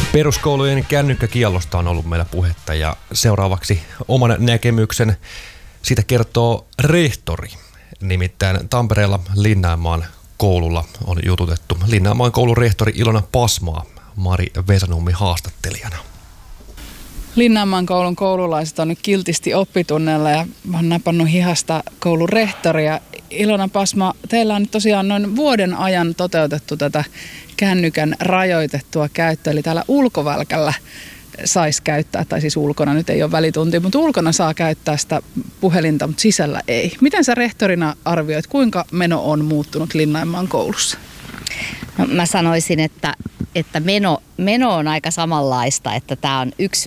Peruskoulujen kännykkäkiellosta on ollut meillä puhetta ja seuraavaksi oman näkemyksen siitä kertoo rehtori. Nimittäin Tampereella Linnanmaan koululla on jututettu Linnanmaan koulun rehtori Ilona Pasmaa Mari Vesanummi haastattelijana. Linnanmaan koulun koululaiset on nyt kiltisti oppitunnella ja olen napannut hihasta koulun rehtoria. Ilona Pasma, teillä on nyt tosiaan noin vuoden ajan toteutettu tätä kännykän rajoitettua käyttöä, eli täällä ulkovälkällä saisi käyttää, tai siis ulkona nyt ei ole välitunti, mutta ulkona saa käyttää sitä puhelinta, mutta sisällä ei. Miten sä rehtorina arvioit, kuinka meno on muuttunut Linnanmaan koulussa? No, mä sanoisin, että meno on aika samanlaista, että tämä on yksi